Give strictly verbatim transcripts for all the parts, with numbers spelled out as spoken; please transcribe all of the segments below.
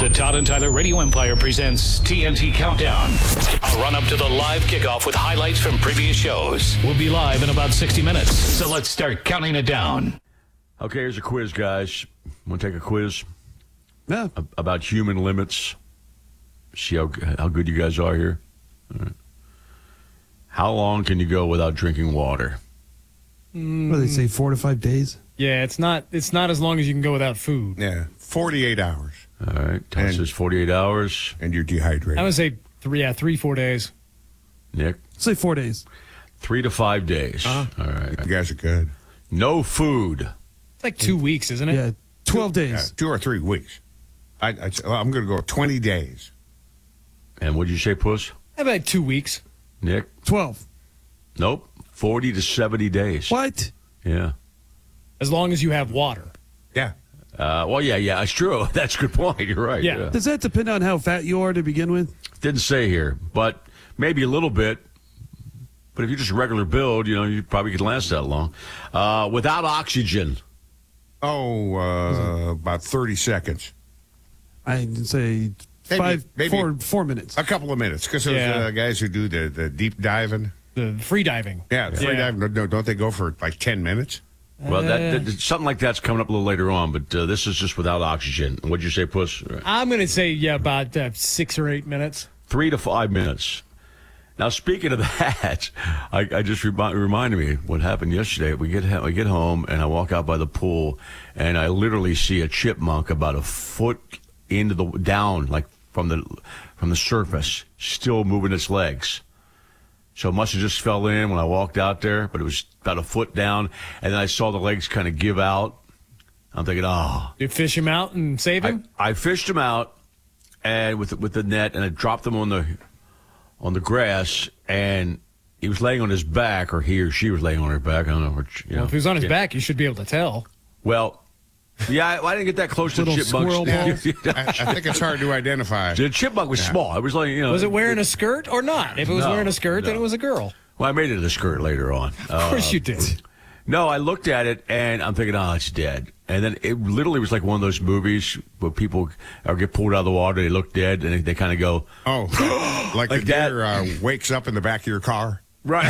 The Todd and Tyler Radio Empire presents T N T Countdown. A run up to the live kickoff with highlights from previous shows. We'll be live in about sixty minutes, so let's start counting it down. Okay, here's a quiz, guys. Want to take a quiz? Yeah. About human limits. See how, how good you guys are here. All right. How long can you go without drinking water? Mm. What do they say, four to five days? Yeah, it's not It's not as long as you can go without food. Yeah, forty-eight hours. All right, Tom says forty-eight hours. And you're dehydrated. I would say three, yeah, three, four days. Nick? Say four days. Three to five days. Uh-huh. All right. You guys are good. No food. It's like two weeks, isn't it? Yeah, twelve two, days. Yeah, two or three weeks. I, I, I'm going to go twenty days. And what'd you say, Puss? How about two weeks? Nick? twelve. Nope. forty to seventy days. What? Yeah. As long as you have water. Yeah. Uh, well, yeah, yeah, it's true. That's a good point. You're right. Yeah. yeah. Does that depend on how fat you are to begin with? Didn't say here, but maybe a little bit. But if you're just a regular build, you know, you probably could last that long. Uh, without oxygen. Oh, uh, about thirty seconds. I'd say Maybe- five, maybe- four, four minutes. A couple of minutes. Because those Yeah. uh, guys who do the, the deep diving. The free diving. Yeah, the free Yeah. diving. No, don't they go for like ten minutes? Well, that, that something like that's coming up a little later on, but uh, this is just without oxygen. What'd you say, Puss? I'm going to say, yeah, about uh, six or eight minutes. Three to five minutes. Now, speaking of that, I, I just remi- reminded me what happened yesterday. We get I get home and I walk out by the pool, and I literally see a chipmunk about a foot into the down, like from the from the surface, still moving its legs. So it must have just fell in when I walked out there, but it was about a foot down, and then I saw the legs kind of give out. I'm thinking, oh. You fish him out and save him? I, I fished him out and with with the net, and I dropped him on the on the grass, and he was laying on his back, or he or she was laying on her back. I don't know. Which, you well, know. if he was on his Yeah. back, you should be able to tell. Well, yeah, I, I didn't get that close to the Little chipmunks. squirrel ball. I, I think it's hard to identify. The chipmunk was small. I was like, you know. Was it wearing a skirt or not? If it was No, wearing a skirt, then no. it was a girl. Well, I made it a skirt later on. Of course you did. No, I looked at it, and I'm thinking, oh, it's dead. And then it literally was like one of those movies where people are get pulled out of the water, they look dead, and they, they kind of go, Oh, like, Like the that. deer uh, wakes up in the back of your car? right.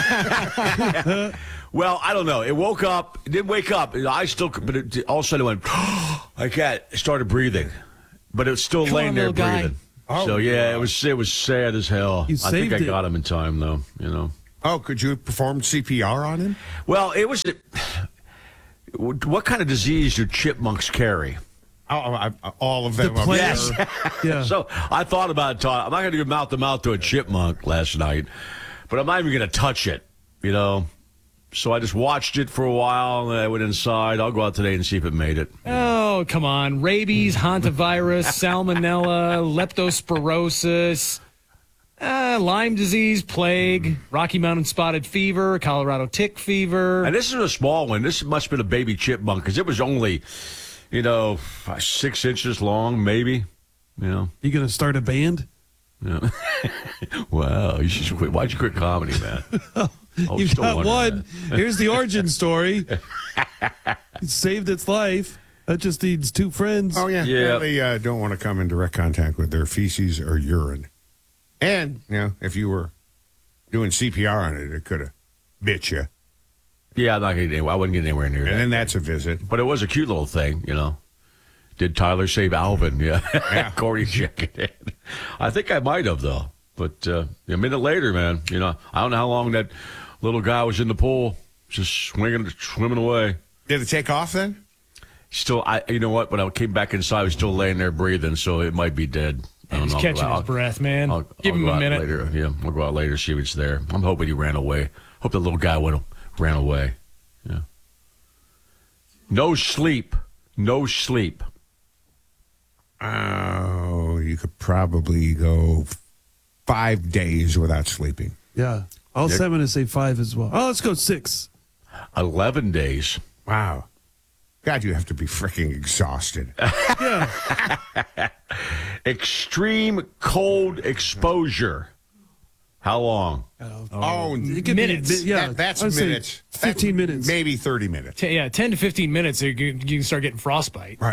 Well, I don't know. It woke up. It didn't wake up. I still, but it, all of a sudden it went like that. It started breathing, but it was still Come laying on, there little guy. breathing. Oh, so yeah, wow. it was it was sad as hell. You I think saved I it. got him in time though. You know. Oh, could you have performed C P R on him? Well, it was. What kind of disease do chipmunks carry? Oh, I, I, all of them. The I'm plague. sure. Yeah. So I thought about it, Todd. I'm not going to go mouth to mouth to a chipmunk last night, but I'm not even going to touch it, you know. So I just watched it for a while, and I went inside. I'll go out today and see if it made it. Oh, come on. Rabies, hantavirus, salmonella, leptospirosis, uh, Lyme disease, plague, Rocky Mountain spotted fever, Colorado tick fever. And this is a small one. This must have been a baby chipmunk because it was only, you know, six inches long, maybe. You know. You going to start a band? Yeah. Wow. You should quit. Why'd you quit comedy, man? Oh, You've still got wondering one. Here's the origin story. It saved its life. That just needs two friends. Oh, yeah. Yeah. They uh, don't want to come in direct contact with their feces or urine. And, you know, if you were doing C P R on it, it could have bit you. Yeah, I'm not getting anywhere. I wouldn't get anywhere near And that. then that's a visit. But it was a cute little thing, you know. Did Tyler save Alvin? Yeah. Yeah. Corey check it in. I think I might have, though. But uh, a minute later, man, you know, I don't know how long that little guy was in the pool, just swinging, swimming away. Did it take off then? Still, I, you know what? When I came back inside, I was still laying there breathing, so it might be dead. I don't He's know. catching I'll- his breath, man. I'll, Give I'll him go a out minute. Later. Yeah, I'll go out later, see if it's there. I'm hoping he ran away. Hope the little guy went ran away. Yeah. No sleep. No sleep. Oh, you could probably go five days without sleeping. Yeah. I'll say I'm going to say five as well. Oh, let's go six. Eleven days. Wow. God, you have to be freaking exhausted. Yeah. Extreme cold exposure. How long? Oh, It could Minutes. Be, yeah. that, that's I'd say minutes. fifteen That- minutes. Maybe thirty minutes. Ten- yeah, ten to fifteen minutes, you can, you can start getting frostbite. Right.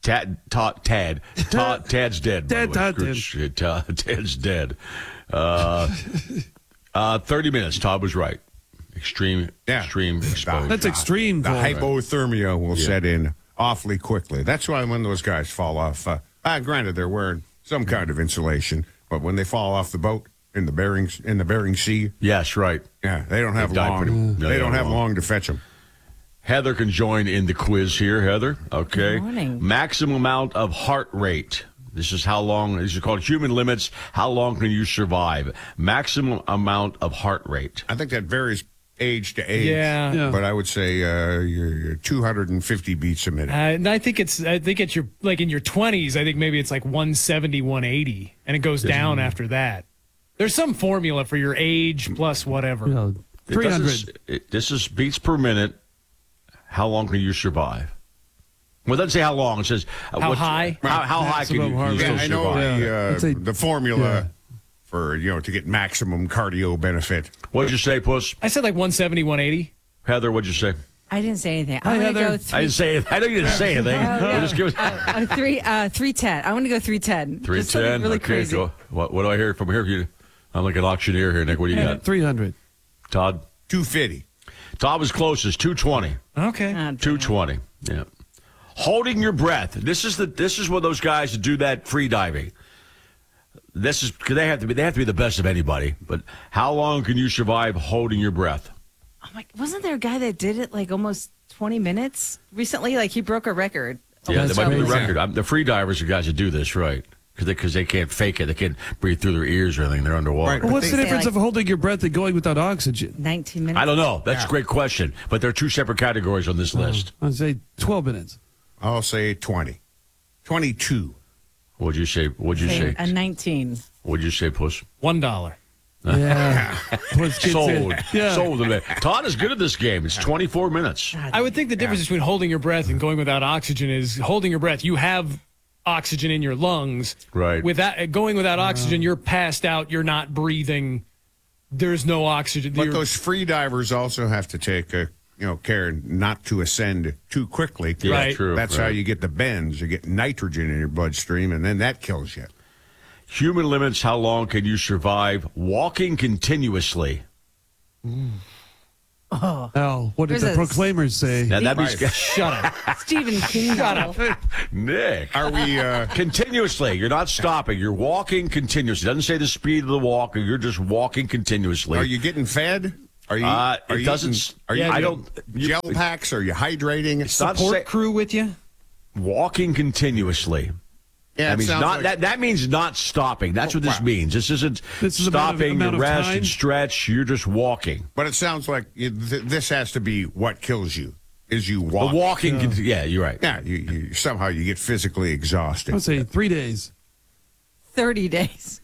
Tad, Todd, Tad, Todd, Tad's dead. by Tad, the way. Todd, Tad. Scrooge, Todd, Tad's dead. Uh, uh, Thirty minutes. Todd was right. Extreme, Yeah. extreme exposure. That's extreme. The cold. hypothermia will set in awfully quickly. That's why when those guys fall off, uh, uh, granted they're wearing some kind of insulation, but when they fall off the boat in the Berings in the Bering Sea, Yes, right. yeah, they don't have They die long. pretty- no, they they don't don't have long. long to fetch them. Heather can join in the quiz here. Heather, okay. Good morning. Maximum amount of heart rate. This is how long. These are called human limits. How long can you survive? Maximum amount of heart rate. I think that varies age to age. Yeah. Yeah. But I would say uh, you're, you're two hundred fifty beats a minute. Uh, and I think it's I think it's your like in your twenties. I think maybe it's like one seventy, one eighty, and it goes down after that. There's some formula for your age plus whatever. You know, It three doesn't hundred. s- it- This is beats per minute. How long can you survive? Well, it doesn't say how long. It says uh, How what- high? How, how high can you, Maximum heart you rate. still Yeah, I know survive? the, uh, I'd say- the formula yeah. for, you know, to get maximum cardio benefit. What'd you say, Puss? I said like one seventy, one eighty. Heather, what'd you say? I didn't say anything. Hi, I'm going to Heather. go three, I didn't say it. I know you didn't say anything. yeah. You just give us uh, three, uh, three ten. I want to go three ten. three Just something ten. really Okay, crazy. go. What, what do I hear from here? You, I'm like an auctioneer here, Nick. What do you got? Three hundred. Todd. two fifty. Todd was closest. Two twenty. Okay. Oh, damn. Two twenty. Yeah. Holding your breath. This is the. This is what those guys that do that free diving. This is because they have to be. They have to be the best of anybody. But how long can you survive holding your breath? Oh my, wasn't there a guy that did it like almost twenty minutes recently? Like he broke a record. Yeah, that's that might be the crazy. record. I'm, the free divers are guys that do this, right? Because they, 'cause they can't fake it. They can't breathe through their ears or anything. They're underwater. Right. Well, what's they- the difference like- of holding your breath and going without oxygen? nineteen minutes. I don't know. That's Yeah. a great question. But there are two separate categories on this list. I'd say twelve minutes. I'll say twenty. twenty-two. What'd you say? What'd you Say say? a nineteen. What'd you say, Puss? One dollar. Yeah. Puss gets Sold. in. Yeah. Sold. Todd is good at this game. It's twenty-four minutes. I would think the difference between holding your breath and going without oxygen is holding your breath. You have oxygen in your lungs. Right. Without going without oxygen, you're passed out. You're not breathing. There's no oxygen. But You're- those free divers also have to take a, you know, care not to ascend too quickly. Yeah, Right. true. That's right. how you get the bends. You get nitrogen in your bloodstream, and then that kills you. Human limits. How long can you survive walking continuously? Al, what did There's the a- Proclaimers say? Now that means Right. Shut up. Stephen King. Shut novel. up. Nick. Are we? Uh, Continuously. You're not stopping. You're walking continuously. It doesn't say the speed of the walk. You're just walking continuously. are you getting fed? Are you? Uh, are it you doesn't. eating- Are Yeah, you? I you- don't. You, Gel packs? Are you hydrating? it's not Support say, crew with you? walking continuously. Yeah, That it means sounds not like- that. That means not stopping. That's what this Wow. means. This isn't This is amount of- stopping amount to of rest time? and stretch. You're just walking. But it sounds like you- th- this has to be what kills you. Is you The walk? walking. Yeah. yeah, you're right. Yeah, you, you somehow you get physically exhausted. I'd say three days. Thirty days.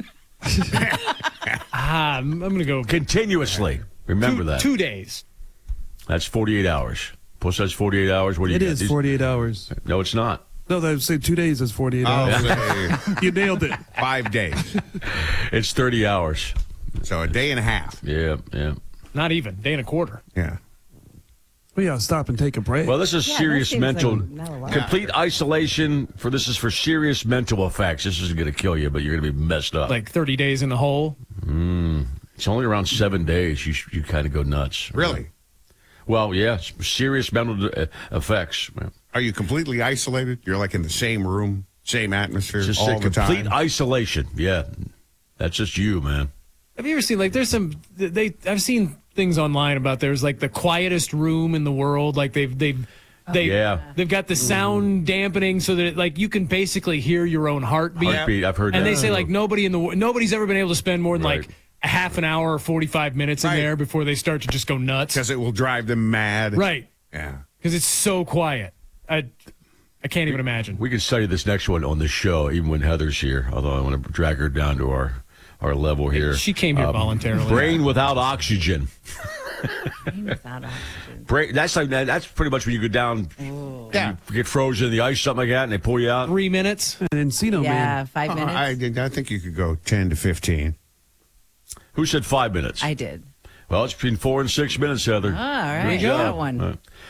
Ah, I'm, I'm going to go Continuously. Remember two, that. two days. That's forty-eight hours. Plus, that's forty-eight hours. What do you It got? is These- forty-eight hours. No, it's not. No, I would say two days is forty-eight I'll hours. say You nailed it. five days. It's thirty hours. So a day and a half. Yeah, yeah. Not even. Day and a quarter. Yeah. We gotta stop and take a break. Well, this is Yeah, that serious seems mental, like not a lot. complete isolation. For this is for serious mental effects. This isn't going to kill you, but you're going to be messed up. Like thirty days in the hole. It's only around seven days. You you kind of go nuts. Really? Well, yeah, it's serious mental uh, effects. Are you completely isolated? You're like in the same room, same atmosphere Just all a the complete time. isolation. Yeah, that's just you, man. Have you ever seen like there's some they I've seen things online about there's like the quietest room in the world. Like they've they've they Yeah. they've got the sound dampening so that like you can basically hear your own heartbeat. Heartbeat. I've heard And that. they say like nobody in the wo- nobody's ever been able to spend more than Right. like a half an hour or forty-five minutes in Right. there before they start to just go nuts. Because it will drive them mad. Right. Yeah. Because it's so quiet. I I can't even imagine. We can study this next one on the show, even when Heather's here. Although I want to drag her down to our our level here. She came here Uh, voluntarily. Brain without oxygen. Without oxygen. Brain. That's like that's pretty much when you go down, Yeah. you get frozen in the ice, something like that, and they pull you out. Three minutes. and Encino Yeah, Man. five Uh, minutes. I, did- I think you could go ten to fifteen. Who said five minutes? I did. Well, it's between four and six minutes, Heather. All right, Good job. got one. All right.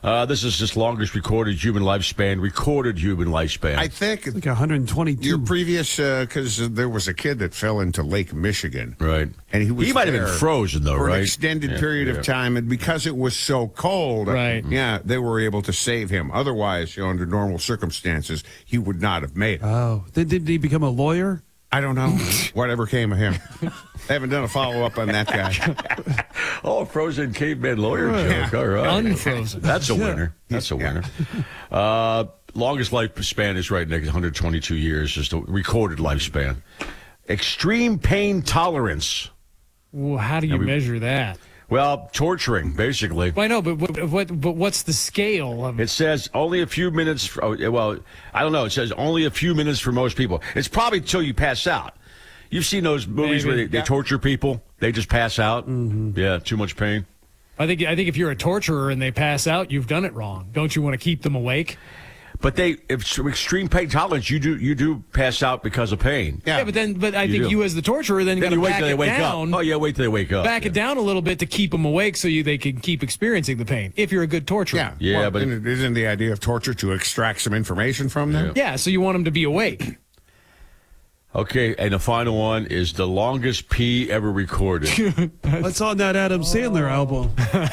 Uh, this is just longest recorded human lifespan, recorded human lifespan. I think Like one hundred twenty-two. your previous, because uh, there was a kid that fell into Lake Michigan. right. And he was He might have there been frozen, though, for right? an extended Yeah, period yeah. of time, and because it was so cold, Right. yeah, they were able to save him. Otherwise, you know, under normal circumstances, he would not have made it. Oh, did, did he become a lawyer? I don't know. Whatever came of him. I haven't done a follow-up on that guy. Oh, a frozen caveman lawyer joke. All right. Unfrozen. That's a winner. That's a winner. Uh, longest lifespan is right next one hundred twenty-two years, just a recorded lifespan. Extreme pain tolerance. Well, how do you we- measure that? Well, torturing, basically. Well, I know, but what, what, but what's the scale of It says only a few minutes. For, oh, well, I don't know. It says only a few minutes for most people. It's probably till you pass out. You've seen those movies Maybe. where they, they Yeah. torture people. They just pass out. Mm-hmm. Yeah, too much pain. I think I think if you're a torturer and they pass out, you've done it wrong. Don't you want to keep them awake? But they, if it's extreme pain tolerance, you do you do pass out because of pain. Yeah. Yeah, but then but I You think do. you as the torturer then, Then got you to wait back till they it wake down. up. Oh yeah, wait till they wake up. Back yeah. it down a little bit to keep them awake so you they can keep experiencing the pain. If you're a good torturer. Yeah, Yeah, well, but- and isn't the idea of torture to extract some information from them? Yeah, so you want them to be awake. Okay, and the final one is the longest pee ever recorded. What's on that Adam Sandler album?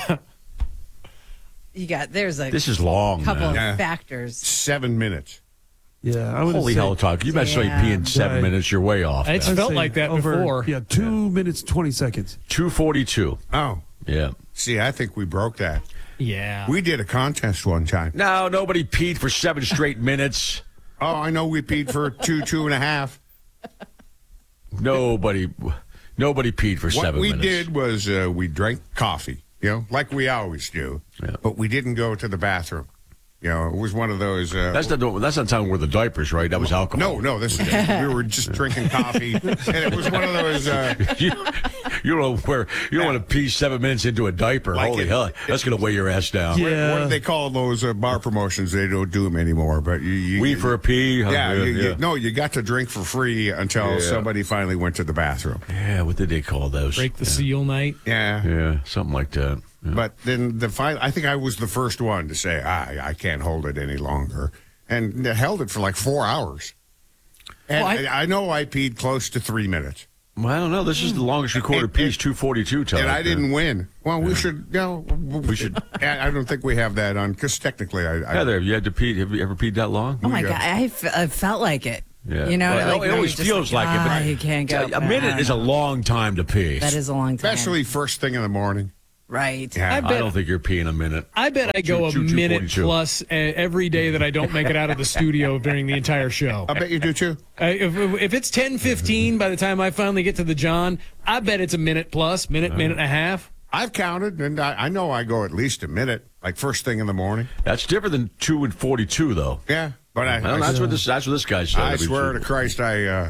You got there's a This is long, couple man. of Yeah. factors. Seven minutes. Yeah, I would Holy say, hell, talk! You must say pee in Damn. seven Right. minutes. You're way off. It's I'd felt say like that over, before. Yeah, two minutes twenty seconds. Two forty-two. Oh, Yeah. see, I think we broke that. Yeah. We did a contest one time. No, nobody peed for seven straight minutes. Oh, I know we peed for two, two and a half. Nobody, nobody peed for What seven we minutes. did was uh, we drank coffee, you know, like we always do, Yeah. but we didn't go to the bathroom. You know, it was one of those. Uh, That's not. That's not time where the diapers, right? That was alcohol. no, no, this is we were just drinking coffee, and it was one of those. Uh, you, you don't where you don't want to pee seven minutes into a diaper. Like Holy it- hell, that's gonna weigh your ass down. Yeah. what, what do they call those uh, bar promotions? They don't do them anymore. But you, you We for a pee. huh? yeah, yeah, you, yeah. You, no, you got to drink for free until Yeah. somebody finally went to the bathroom. Yeah, what did they call those? Break the seal night. Yeah. Yeah, something like that. Yeah. But then the final, I think I was the first one to say, I, I can't hold it any longer. And I held it for like four hours. And Well, I, I know I peed close to three minutes. Well, I don't know. This is the longest recorded And- piece, and- two forty-two. And I didn't win. Well, we should, you know, we should- I I don't think we have that on, because technically I. I Heather, you had to pee. Have you ever peed that long? Oh my Yeah. god, I, f- I felt like it. Yeah. You know, Well, like, it you're always just feels like, it. ah, But you can't go. A minute is a long time to pee. That is a long time. Especially first thing in the morning. right. Yeah. I I bet- don't think you're peeing a minute. I bet I go a Two- two- minute 242. plus uh, every day that I don't make it out of the studio during the entire show. I bet you do too. Uh, if, if it's ten fifteen by the time I finally get to the John, I bet it's a minute plus, minute, minute and a half. I've counted, and I, I know I go at least a minute, like first thing in the morning. That's different than two and forty-two, though. Yeah. But I, Well, I, that's what this. That's what this guy said. I swear to Christ, I, uh,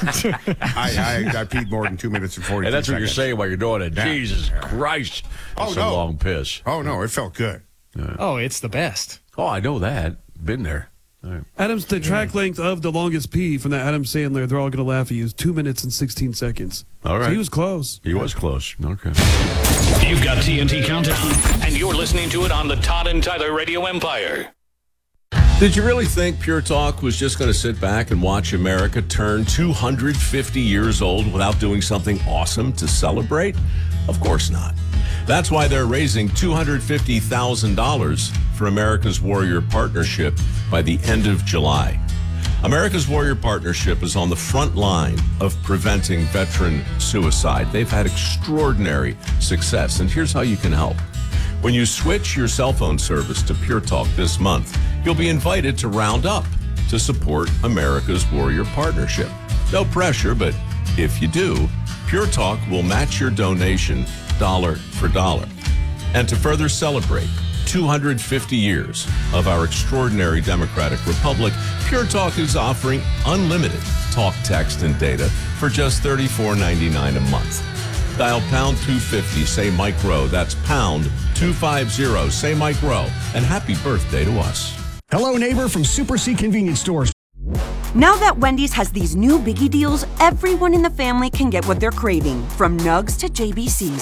I, I I peed more than two minutes and forty. And that's what you're seconds. saying while you're doing it. Yeah. Jesus Christ! Oh, That's a no. long piss. Oh no, it felt good. Oh, it's the best. Oh, I know that. Been there. All right. Adam's the track length of the longest pee from that Adam Sandler. They're all going to laugh at you. Is two minutes and sixteen seconds. All right. So he was close. He was close. Okay. You've got T N T Countdown, and you're listening to it on the Todd and Tyler Radio Empire. Did you really think Pure Talk was just going to sit back and watch America turn two hundred fifty years old without doing something awesome to celebrate? Of course not. That's why they're raising two hundred fifty thousand dollars for America's Warrior Partnership by the end of July. America's Warrior Partnership is on the front line of preventing veteran suicide. They've had extraordinary success, and here's how you can help. When you switch your cell phone service to Pure Talk this month, you'll be invited to round up to support America's Warrior Partnership. No pressure, but if you do, Pure Talk will match your donation dollar for dollar. And to further celebrate two hundred fifty years of our extraordinary democratic republic, Pure Talk is offering unlimited talk, text, and data for just thirty-four ninety-nine a month. Dial pound two fifty, say Mike Rowe. That's pound two fifty, say Mike Rowe. And happy birthday to us. Hello, neighbor from Super C Convenience Stores. Now that Wendy's has these new biggie deals, everyone in the family can get what they're craving, from nugs to J B Cs.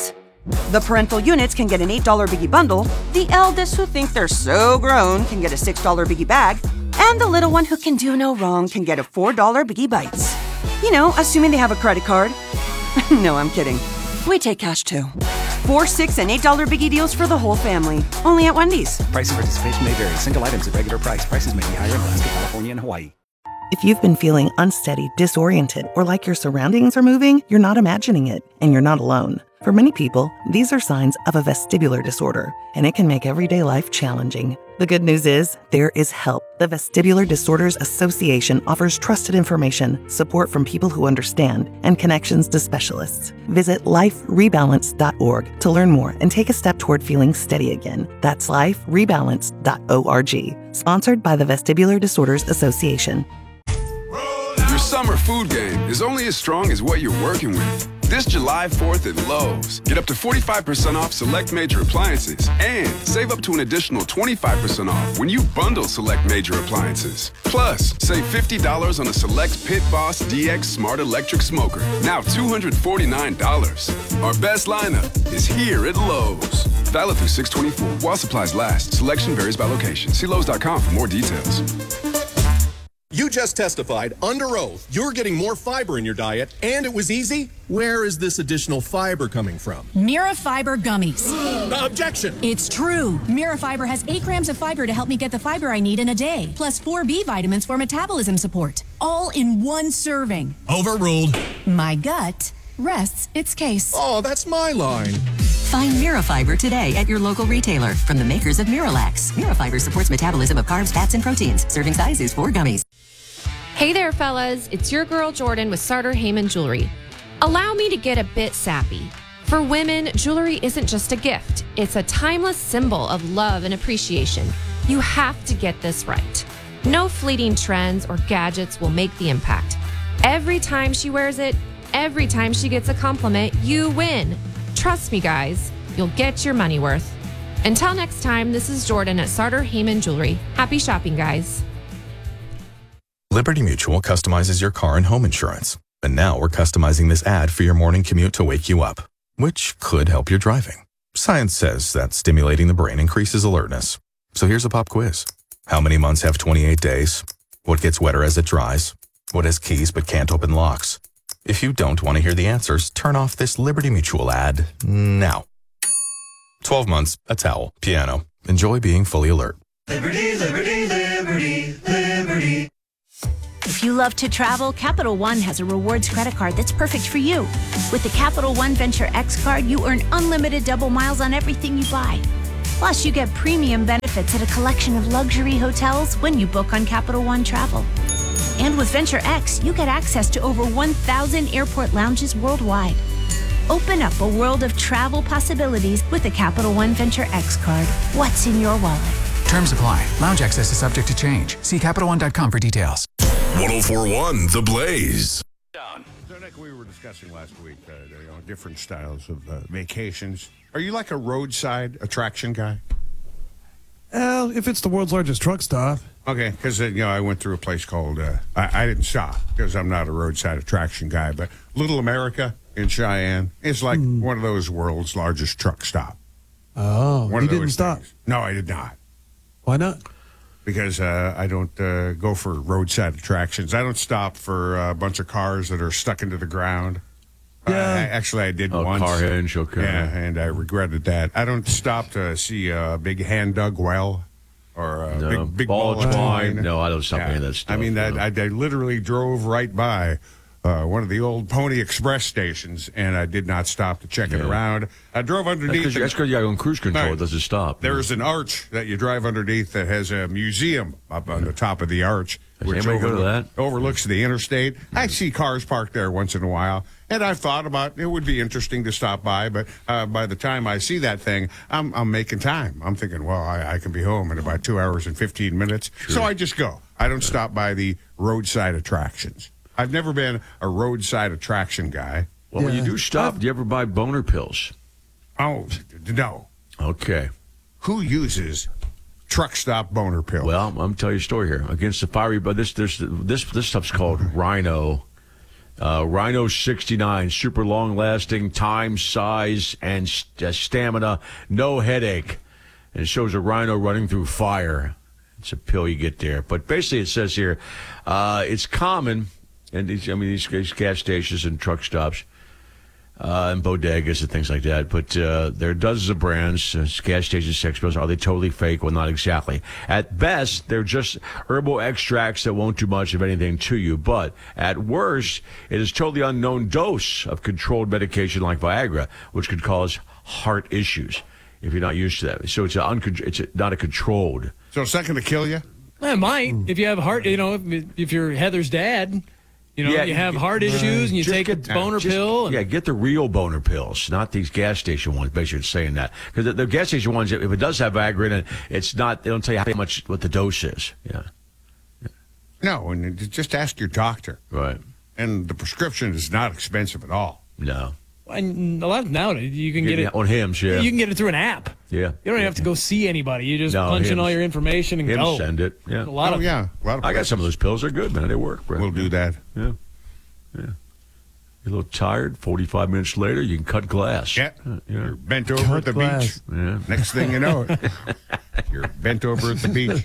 The parental units can get an eight dollar Biggie bundle, the eldest who think they're so grown can get a six dollar Biggie bag, and the little one who can do no wrong can get a four dollar Biggie Bites. You know, assuming they have a credit card. No, I'm kidding. We take cash too. Four, six, and eight dollar Biggie deals for the whole family. Only at Wendy's. Price and participation may vary. Single items at regular price. Prices may be higher in Alaska, California, and Hawaii. If you've been feeling unsteady, disoriented, or like your surroundings are moving, you're not imagining it, and you're not alone. For many people, these are signs of a vestibular disorder, and it can make everyday life challenging. The good news is, there is help. The Vestibular Disorders Association offers trusted information, support from people who understand, and connections to specialists. Visit life rebalance dot org to learn more and take a step toward feeling steady again. That's life rebalance dot org. Sponsored by the Vestibular Disorders Association. Your summer food game is only as strong as what you're working with. This July fourth at Lowe's, get up to forty-five percent off select major appliances and save up to an additional twenty-five percent off when you bundle select major appliances. Plus, save fifty dollars on a select Pit Boss D X Smart Electric Smoker, now two hundred forty-nine dollars. Our best lineup is here at Lowe's. Valid through six twenty-four while supplies last. Selection varies by location. See Lowe's dot com for more details. You just testified under oath you're getting more fiber in your diet, and it was easy. Where is this additional fiber coming from? Mirafiber gummies. Objection! It's true. Mirafiber has eight grams of fiber to help me get the fiber I need in a day, plus four B vitamins for metabolism support, all in one serving. Overruled. My gut rests its case. Oh, that's my line. Find Mirafiber today at your local retailer from the makers of Miralax. Mirafiber supports metabolism of carbs, fats, and proteins. Serving size is four gummies. Hey there, fellas. It's your girl Jordan with Sartor Heyman Jewelry. Allow me to get a bit sappy. For women, jewelry isn't just a gift. It's a timeless symbol of love and appreciation. You have to get this right. No fleeting trends or gadgets will make the impact. Every time she wears it, every time she gets a compliment, you win. Trust me, guys, you'll get your money worth. Until next time, this is Jordan at Sartor Heyman Jewelry. Happy shopping, guys. Liberty Mutual customizes your car and home insurance. And now we're customizing this ad for your morning commute to wake you up, which could help your driving. Science says that stimulating the brain increases alertness. So here's a pop quiz. How many months have twenty-eight days? What gets wetter as it dries? What has keys but can't open locks? If you don't want to hear the answers, turn off this Liberty Mutual ad now. twelve months, a towel, piano. Enjoy being fully alert. Liberty, liberty, liberty, liberty. If you love to travel, Capital One has a rewards credit card that's perfect for you. With the Capital One Venture X card, you earn unlimited double miles on everything you buy. Plus, you get premium benefits at a collection of luxury hotels when you book on Capital One Travel. And with Venture X, you get access to over one thousand airport lounges worldwide. Open up a world of travel possibilities with the Capital One Venture X card. What's in your wallet? Terms apply. Lounge access is subject to change. See Capital One dot com for details. one oh four point one The Blaze. So, Nick, we were discussing last week uh, you know, different styles of uh, vacations. Are you like a roadside attraction guy? Well, if it's the world's largest truck stop. Okay, because uh, you know I went through a place called uh, I, I didn't stop because I'm not a roadside attraction guy, but Little America in Cheyenne is like mm. one of those world's largest truck stop. Oh, one you of those didn't stop? Things. No, I did not. Why not? Because uh, I don't uh, go for roadside attractions. I don't stop for a bunch of cars that are stuck into the ground. Yeah. Uh, I, actually, I did oh, once. Car hinge, okay. Yeah, and I regretted that. I don't stop to see a big hand dug well or a no. big big ball, ball of twine. No, I don't stop yeah. any of that stuff. I mean, that, no. I, I literally drove right by uh, one of the old Pony Express stations, and I did not stop to check yeah. it around. I drove underneath. That's because you're on cruise control. No, it doesn't stop. There's an arch that you drive underneath that has a museum up on the top of the arch. Does which anybody go to that? Overlooks the interstate. Mm-hmm. I see cars parked there once in a while, and I've thought about it would be interesting to stop by, but uh, by the time I see that thing, I'm, I'm making time. I'm thinking, well, I, I can be home in about two hours and fifteen minutes, sure. So I just go. I don't yeah. stop by the roadside attractions. I've never been a roadside attraction guy. Well, yeah. when you do stop, do you ever buy boner pills? Oh, no. Okay. Who uses truck stop boner pills? Well, I'm going to tell you a story here. Against the fiery, but this, this, this, this stuff's called Rhino. Uh, Rhino sixty-nine, super long-lasting, time, size, and st- uh, stamina, no headache. And it shows a rhino running through fire. It's a pill you get there. But basically it says here, uh, it's common, and these, I mean, these, these gas stations and truck stops, Uh, and bodegas and things like that. But uh, there are dozens of brands, uh, gas station sex pills. Are they totally fake? Well, not exactly. At best, they're just herbal extracts that won't do much of anything to you. But at worst, it is totally unknown dose of controlled medication like Viagra, which could cause heart issues if you're not used to that. So it's, a uncon- it's a, not a controlled. So it's not going to kill you? Well, it might. If you have heart, you know, if, if you're Heather's dad... You know, Yeah, you have you- heart issues and you Just take a get- boner just- pill. And, Yeah, get the real boner pills, not these gas station ones. Basically, it's saying that because the, the gas station ones, if it does have Viagra in it, it's not. They don't tell you how much what the dose is. Yeah, No, and just ask your doctor. right. And the prescription is not expensive at all. No, and a lot of nowadays you can get Yeah, it on Hims. Yeah, You can get it through an app. yeah. You don't even have to go see anybody. You just No, punch in Hims. all your information and Hims go. send it. Yeah, A lot oh, of yeah. A lot of I got some of those pills. They're good, man. They work. Brett. We'll do that. Yeah, yeah. You're a little tired. Forty-five minutes later, you can cut glass. Yeah. Uh, You're bent over at the glass. beach. Yeah. Next thing you know it, you're bent over at the beach.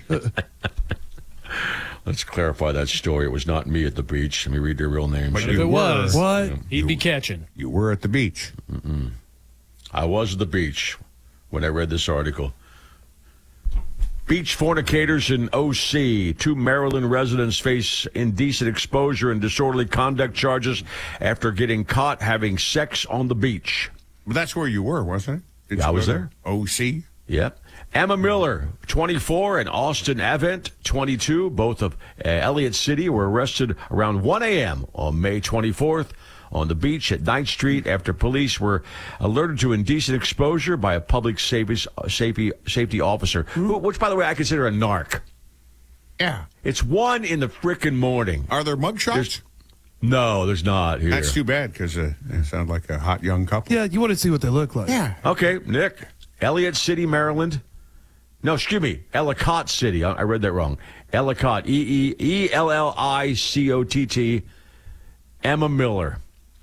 Let's clarify that story. It was not me at the beach. Let me read their real names. But If you it was, What? he'd be catching. You were at the beach. I was at the beach when I read this article. Beach fornicators in O C. Two Maryland residents face indecent exposure and disorderly conduct charges after getting caught having sex on the beach. But that's where you were, wasn't it? Did Yeah, you I was go to there. O C? Yep. Emma Miller, twenty-four, and Austin Avent, twenty-two, both of uh, Elliott City, were arrested around one a.m. on May twenty-fourth on the beach at ninth Street after police were alerted to indecent exposure by a public safety, safety, safety officer, who, which, by the way, I consider a narc. Yeah. It's one in the frickin' morning. Are there mug shots? No, there's not here. That's too bad because uh, they sound like a hot young couple. Yeah, you want to see what they look like. Yeah. Okay, Nick. Elliott City, Maryland. No, excuse me. Ellicott City. I, I read that wrong. Ellicott. E E E L L I C O T T. Emma Miller.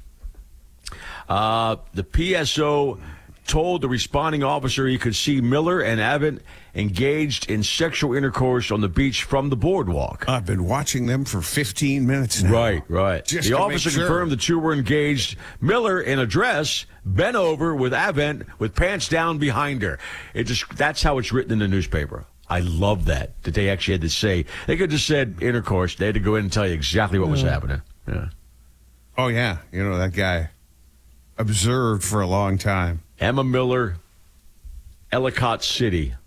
Uh, the P S O told the responding officer he could see Miller and Avent engaged in sexual intercourse on the beach from the boardwalk. I've been watching them for fifteen minutes now. Right, right. Just the to officer make sure. confirmed the two were engaged. Miller in a dress, bent over with Avent with pants down behind her. It just that's how it's written in the newspaper. I love that that they actually had to say. They could have just said intercourse. They had to go in and tell you exactly what was happening. Yeah. Oh, yeah. You know, that guy observed for a long time. Emma Miller, Ellicott City.